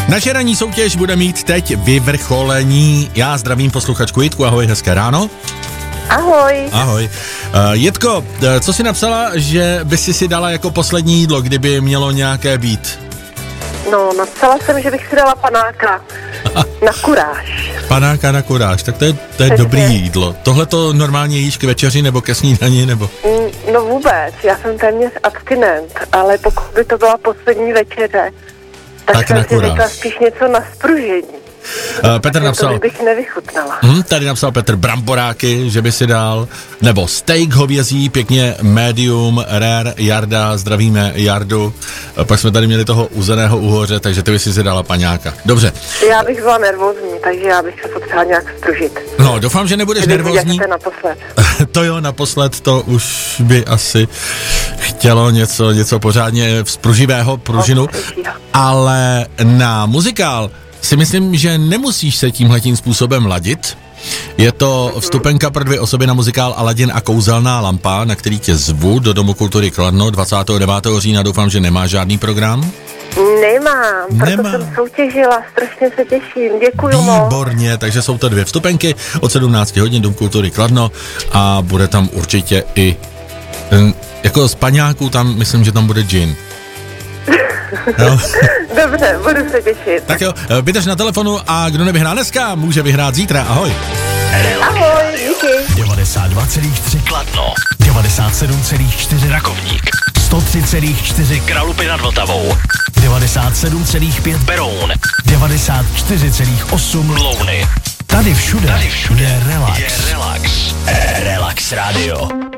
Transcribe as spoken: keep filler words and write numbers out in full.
Naše ranní soutěž bude mít teď vyvrcholení. Já zdravím posluchačku Jitku, ahoj, hezké ráno. Ahoj. Ahoj. Uh, Jitko, co jsi napsala, že by si si dala jako poslední jídlo, kdyby mělo nějaké být? No, napsala jsem, že bych si dala panáka na kuráž. Panáka na kuráž, tak to je, to je dobrý jídlo. Tohle to normálně jíš k večeři nebo ke snídani, nebo? Mm, no vůbec, já jsem téměř abstinent, ale pokud by to byla poslední večeře, tak, tak jsem si řekla spíš něco na spružení. Uh, Petr napsal, to bych nevychutnala. Hm, tady napsal Petr bramboráky, že by si dal, nebo steak hovězí, pěkně medium, rare, Jarda, zdravíme Jardu. Uh, pak jsme tady měli toho uzeného uhoře, takže ty by si si dala paňáka. Dobře. Já bych byla nervózní, takže já bych se potřeba nějak spružit. No, doufám, že nebudeš nervózní. Naposled. To jo, naposled, to už by asi chtělo něco, něco pořádně vzpruživého, pružinu, ale na muzikál si myslím, že nemusíš se tímhletím způsobem ladit. Je to vstupenka pro dvě osoby na muzikál Aladin a kouzelná lampa, na který tě zvu do Domu kultury Kladno dvacátého devátého října. Doufám, že nemáš žádný program. Nemám, proto Nemá. jsem soutěžila, strašně se těším, děkuju moc. Výborně, takže jsou to dvě vstupenky od sedmnácti hodin Dom kultury Kladno a bude tam určitě i, jako z paňáků tam, myslím, že tam bude gin. Jo. Dobře, budu se těšit. Tak jo, vydrž na telefonu a kdo nevyhrá dneska, může vyhrát zítra. Ahoj. Ahoj, díky. devadesát dva celá tři Kladno, devadesát sedm celá čtyři Rakovník, sto tři celá čtyři Kralupy nad Vltavou, devadesát sedm celá pět Beroun, devadesát čtyři celá osm Louny. Tady všude, Tady všude je relax. Je relax. Relax Radio.